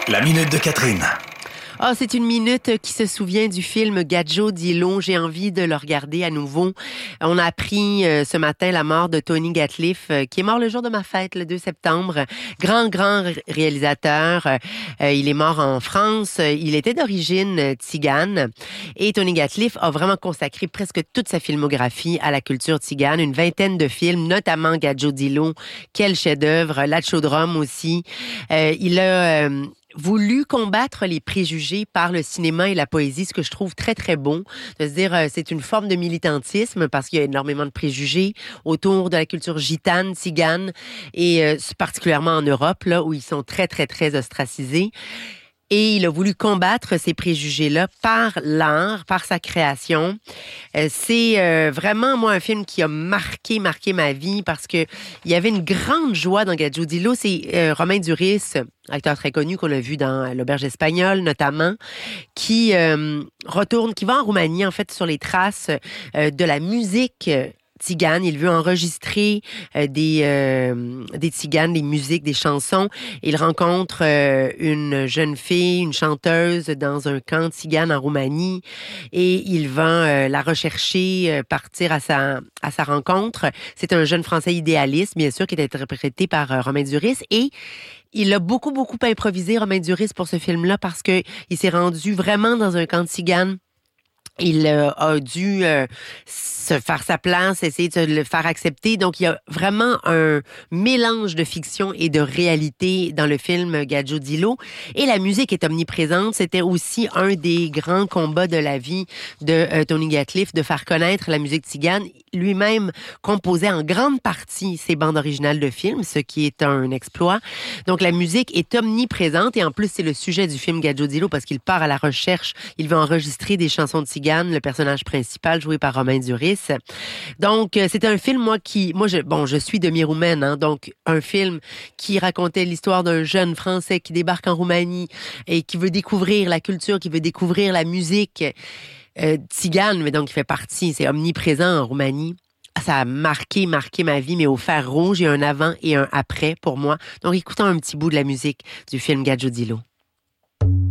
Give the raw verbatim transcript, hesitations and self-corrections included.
La minute de Catherine. Ah, oh, c'est une minute qui se souvient du film Gadjo Dilo. J'ai envie de le regarder à nouveau. On a appris euh, ce matin la mort de Tony Gatliff, euh, qui est mort le jour de ma fête, le deux septembre. Grand, grand réalisateur. Euh, il est mort en France. Il était d'origine euh, tzigane. Et Tony Gatliff a vraiment consacré presque toute sa filmographie à la culture tzigane. Une vingtaine de films, notamment Gadjo Dilo. Quel chef-d'œuvre. L'Atchodrom aussi. Euh, il a... Euh, voulu combattre les préjugés par le cinéma et la poésie, ce que je trouve très, très bon. De se dire, euh, c'est une forme de militantisme parce qu'il y a énormément de préjugés autour de la culture gitane, tzigane, et euh, particulièrement en Europe, là, où ils sont très, très, très ostracisés. Et il a voulu combattre ces préjugés-là par l'art, par sa création. Euh, c'est euh, vraiment, moi, un film qui a marqué, marqué ma vie parce que il y avait une grande joie dans Gadjo Dilo. C'est euh, Romain Duris, acteur très connu qu'on a vu dans L'Auberge espagnole, notamment, qui euh, retourne, qui va en Roumanie, en fait, sur les traces euh, de la musique tzigane. Il veut enregistrer euh, des euh, des tziganes, des musiques, des chansons. Il rencontre euh, une jeune fille, une chanteuse dans un camp tzigane en Roumanie et il va euh, la rechercher, euh, partir à sa à sa rencontre. C'est un jeune Français idéaliste, bien sûr, qui est interprété par euh, Romain Duris et il a beaucoup, beaucoup improvisé, Romain Duris, pour ce film-là parce que il s'est rendu vraiment dans un camp tzigane. Il euh, a dû euh, se faire sa place, essayer de le faire accepter. Donc, il y a vraiment un mélange de fiction et de réalité dans le film Gadjo Dilo. Et la musique est omniprésente. C'était aussi un des grands combats de la vie de euh, Tony Gatliff, de faire connaître la musique tzigane. Lui-même composait en grande partie ses bandes originales de films, ce qui est un exploit. Donc, la musique est omniprésente. Et en plus, c'est le sujet du film Gadjo Dilo parce qu'il part à la recherche. Il veut enregistrer des chansons de tzigane, le personnage principal joué par Romain Duris. Donc, euh, c'était un film, moi, qui... Moi, je, bon, je suis demi-roumaine, hein, donc un film qui racontait l'histoire d'un jeune Français qui débarque en Roumanie et qui veut découvrir la culture, qui veut découvrir la musique euh, tzigane, mais donc il fait partie, c'est omniprésent en Roumanie. Ça a marqué, marqué ma vie, mais au fer rouge, il y a un avant et un après pour moi. Donc, écoutons un petit bout de la musique du film Gadjo Dilo.